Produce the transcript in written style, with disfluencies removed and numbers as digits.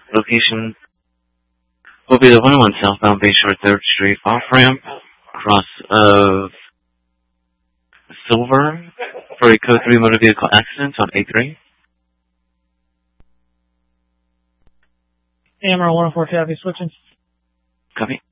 Location will be the 101 southbound Bayshore 3rd Street off-ramp, cross of Silver, for a code 3 motor vehicle accident on A3. AMR 104 Copy, switching. Copy.